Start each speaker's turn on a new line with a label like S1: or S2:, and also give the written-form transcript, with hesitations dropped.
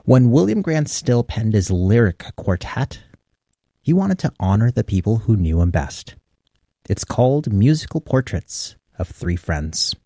S1: When William Grant Still penned his lyric quartet, he wanted to honor the people who knew him best. It's called Musical Portraits of Three Friends.